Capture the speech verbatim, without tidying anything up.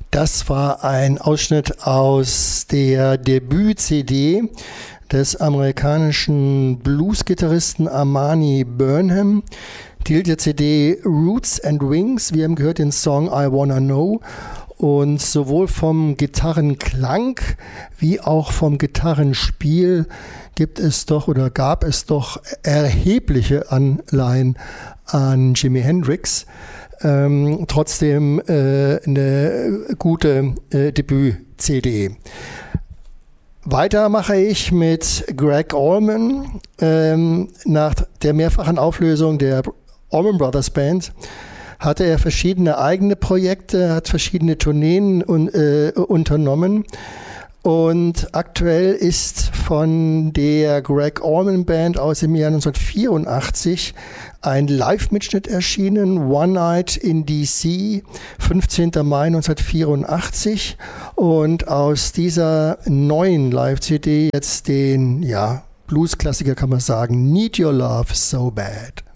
Das war ein Ausschnitt aus der Debüt-C D des amerikanischen Blues-Gitarristen Armani Burnham. Titel der C D Roots and Wings. Wir haben gehört den Song I Wanna Know. Und sowohl vom Gitarrenklang wie auch vom Gitarrenspiel gibt es doch oder gab es doch erhebliche Anleihen an Jimi Hendrix. Ähm, trotzdem äh, eine gute äh, Debüt-C D. Weiter mache ich mit Gregg Allman. Ähm, nach der mehrfachen Auflösung der Allman Brothers Band hatte er verschiedene eigene Projekte, hat verschiedene Tourneen un, äh, unternommen. Und aktuell ist von der Gregg Allman Band aus dem Jahr neunzehnhundertvierundachtzig ein Live-Mitschnitt erschienen, One Night in D C, fünfzehnter Mai neunzehnhundertvierundachtzig. Und aus dieser neuen Live-C D jetzt den, ja, Blues-Klassiker kann man sagen, Need Your Love So Bad.